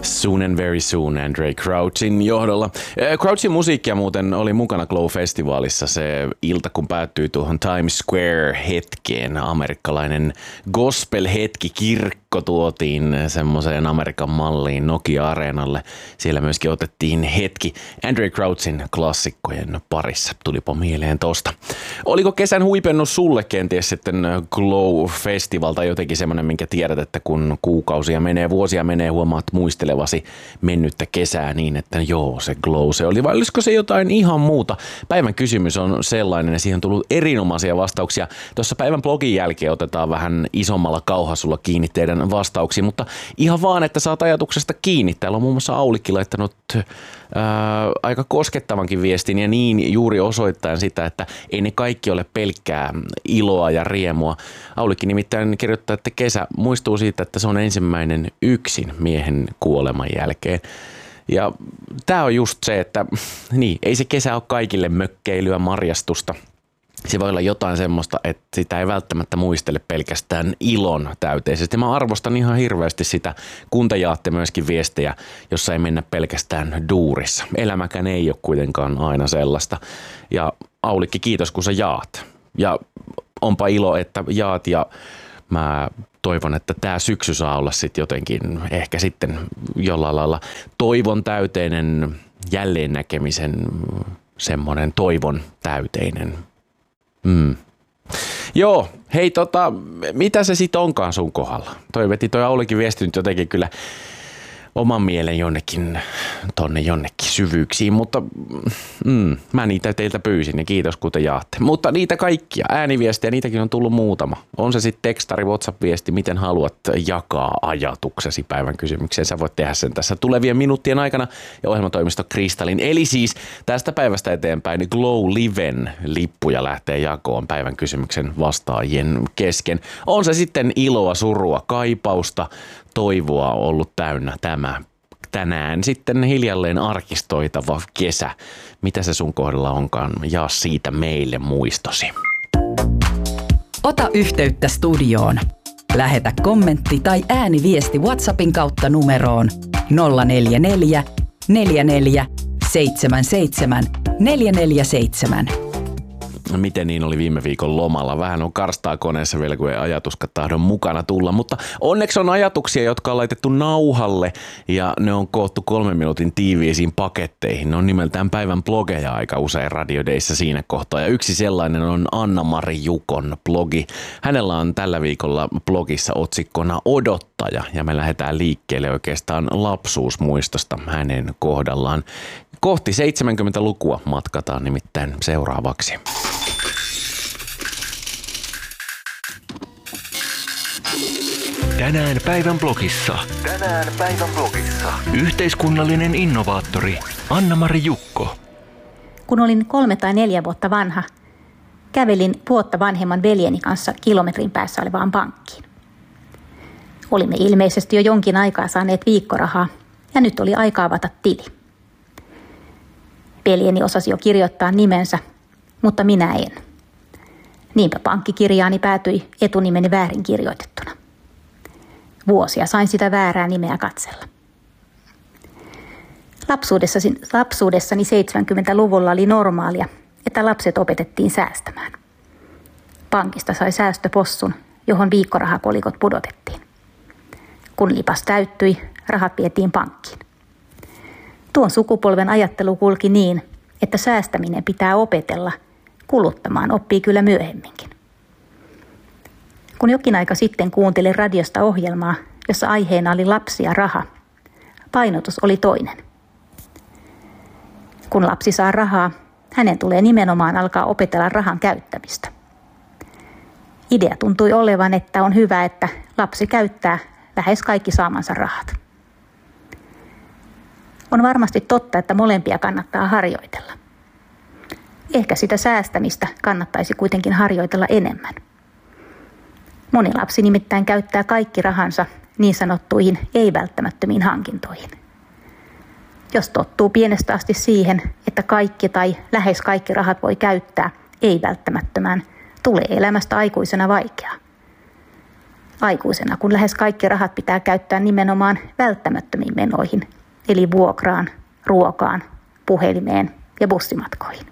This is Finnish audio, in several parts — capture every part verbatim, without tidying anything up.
Soon and Very Soon Andrae Crouchin johdolla. Crouchin musiikkia muuten oli mukana Glow-festivaalissa se ilta, kun päättyi tuohon Times Square-hetkeen. Amerikkalainen gospel-hetki, kirkko tuotiin semmoiseen Amerikan malliin Nokia-areenalle. Siellä myöskin otettiin hetki Andrae Crouchin klassikkojen parissa. Tulipa mieleen tosta. Oliko kesän huipennus sulle kenties sitten Glow-festival tai jotenkin semmoinen, minkä tiedät, että kun kuukausia menee, vuosia menee, huomaat muistelevasi mennyttä kesää niin, että joo, se Glow se oli, vai olisiko se jotain ihan muuta? Päivän kysymys on sellainen ja siihen on tullut erinomaisia vastauksia. Tuossa päivän blogin jälkeen otetaan vähän isommalla kauhasulla kiinni teidän vastauksiin, mutta ihan vaan, että saat ajatuksesta kiinni. Täällä on muun muassa Aulikki laittanut ää, aika koskettavankin viestin ja niin juuri osoittaen sitä, että ei ne kaikki ole pelkkää iloa ja riemua. Aulikki nimittäin kirjoittaa, että kesä muistuu siitä, että se on ensimmäinen yksin miehen kuoleman jälkeen. Ja tää on just se, että niin, ei se kesä ole kaikille mökkeilyä, marjastusta. Se voi olla jotain semmoista, että sitä ei välttämättä muistele pelkästään ilon täyteisesti. Mä arvostan ihan hirveästi sitä, kun te jaatte myöskin viestejä, jossa ei mennä pelkästään duurissa. Elämäkään ei ole kuitenkaan aina sellaista. Ja Aulikki, kiitos kun sä jaat. Ja onpa ilo, että jaat ja mä toivon, että tämä syksy saa olla sitten jotenkin ehkä sitten jollain lailla toivon täyteinen, jälleen näkemisen semmoinen toivon täyteinen. Mm. Joo, hei tota, mitä se sitten onkaan sun kohdalla? Toi veti toi Aulikin viesti nyt jotenkin kyllä oman mielen jonnekin, tonne jonnekin syvyyksiin, mutta mm, mä niitä teiltä pyysin ja kiitos kun te jaatte. Mutta niitä kaikkia, ääniviestejä, niitäkin on tullut muutama. On se sitten tekstari, WhatsApp-viesti, miten haluat jakaa ajatuksesi päivän kysymykseen. Sä voit tehdä sen tässä tulevien minuuttien aikana ja ohjelmatoimisto Kristallin. Eli siis tästä päivästä eteenpäin niin Glow Liven lippuja lähtee jakoon päivän kysymyksen vastaajien kesken. On se sitten iloa, surua, kaipausta, toivoa ollut täynnä tämä tänään sitten hiljalleen arkistoitava kesä. Mitä se sun kohdalla onkaan? Jaa siitä meille muistosi. Ota yhteyttä studioon. Lähetä kommentti tai ääniviesti WhatsAppin kautta numeroon nolla neljä neljä, neljä neljä, seitsemän seitsemän, neljä neljä seitsemän. Miten niin oli viime viikon lomalla? Vähän on karstaa koneessa vielä, kun ei ajatuskaan tahdon mukana tulla, mutta onneksi on ajatuksia, jotka on laitettu nauhalle ja ne on koottu kolmen minuutin tiiviisiin paketteihin. Ne on nimeltään päivän blogeja aika usein radiodeissa siinä kohtaa ja yksi sellainen on Anna-Mari Jukon blogi. Hänellä on tällä viikolla blogissa otsikkona Odottaja ja me lähdetään liikkeelle oikeastaan lapsuusmuistosta hänen kohdallaan. Kohti seitsemänkymmentälukua matkataan nimittäin seuraavaksi. Tänään päivän blogissa. Tänään päivän blogissa. Yhteiskunnallinen innovaattori Anna-Mari Jukko. Kun olin kolme tai neljä vuotta vanha, kävelin vuotta vanhemman veljeni kanssa kilometrin päässä olevaan pankkiin. Olimme ilmeisesti jo jonkin aikaa saaneet viikkorahaa ja nyt oli aika avata tili. Veljeni osasi jo kirjoittaa nimensä, mutta minä en. Niinpä pankkikirjaani päätyi etunimeni väärin kirjoitettuna. Vuosia sain sitä väärää nimeä katsella. Lapsuudessani, lapsuudessani seitsemänkymmentäluvulla oli normaalia, että lapset opetettiin säästämään. Pankista sai säästöpossun, johon viikkorahakolikot pudotettiin. Kun lipas täyttyi, rahat vietiin pankkiin. Tuon sukupolven ajattelu kulki niin, että säästäminen pitää opetella, kuluttamaan oppii kyllä myöhemminkin. Kun jokin aika sitten kuuntelin radiosta ohjelmaa, jossa aiheena oli lapsi ja raha, painotus oli toinen. Kun lapsi saa rahaa, hänen tulee nimenomaan alkaa opetella rahan käyttämistä. Idea tuntui olevan, että on hyvä, että lapsi käyttää lähes kaikki saamansa rahat. On varmasti totta, että molempia kannattaa harjoitella. Ehkä sitä säästämistä kannattaisi kuitenkin harjoitella enemmän. Moni lapsi nimittäin käyttää kaikki rahansa niin sanottuihin ei-välttämättömiin hankintoihin. Jos tottuu pienestä asti siihen, että kaikki tai lähes kaikki rahat voi käyttää ei-välttämättömään, tulee elämästä aikuisena vaikeaa. Aikuisena, kun lähes kaikki rahat pitää käyttää nimenomaan välttämättömiin menoihin, eli vuokraan, ruokaan, puhelimeen ja bussimatkoihin.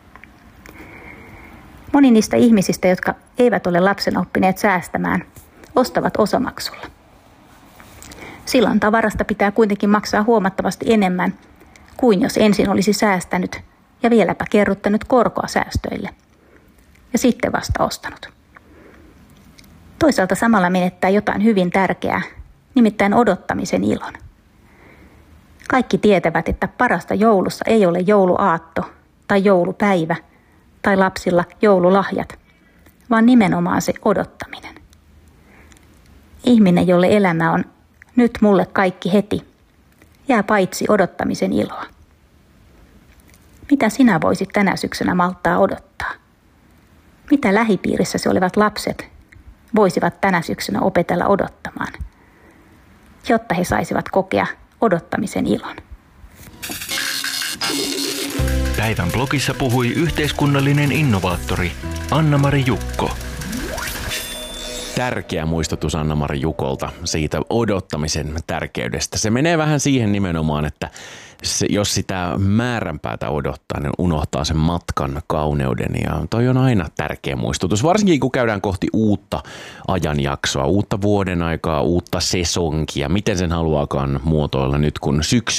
Moni niistä ihmisistä, jotka eivät ole lapsena oppineet säästämään, ostavat osamaksulla. Silloin tavarasta pitää kuitenkin maksaa huomattavasti enemmän kuin jos ensin olisi säästänyt ja vieläpä kerryttänyt korkoa säästöille ja sitten vasta ostanut. Toisaalta samalla menettää jotain hyvin tärkeää, nimittäin odottamisen ilon. Kaikki tietävät, että parasta joulussa ei ole jouluaatto tai joulupäivä tai lapsilla joululahjat, vaan nimenomaan se odottaminen. Ihminen, jolle elämä on nyt mulle kaikki heti, jää paitsi odottamisen iloa. Mitä sinä voisit tänä syksynä malttaa odottaa? Mitä lähipiirissäsi olevat lapset voisivat tänä syksynä opetella odottamaan, jotta he saisivat kokea odottamisen ilon? Päivän blogissa puhui yhteiskunnallinen innovaattori Anna-Mari Jukko. Tärkeä muistutus Anna-Mari Jukolta siitä odottamisen tärkeydestä. Se menee vähän siihen nimenomaan, että se, jos sitä määränpäätä odottaa, niin unohtaa sen matkan kauneuden. Ja toi on aina tärkeä muistutus, varsinkin kun käydään kohti uutta ajanjaksoa, uutta vuoden aikaa, uutta sesonkia, miten sen haluaakaan muotoilla nyt, kun syksy